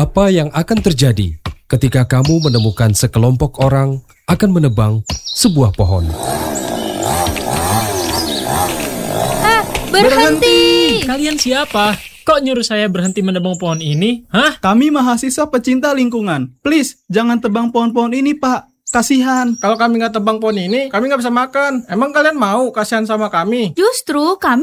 Apa yang akan terjadi ketika kamu menemukan sekelompok orang akan menebang sebuah pohon? Berhenti! Kalian siapa? Kok nyuruh saya berhenti menebang pohon ini? Hah? Kami mahasiswa pecinta lingkungan. Please, jangan tebang pohon-pohon ini, Pak. Kasihan. Kalau kami nggak tebang pohon ini, kami nggak bisa makan. Emang kalian mau kasihan sama kami? Justru kami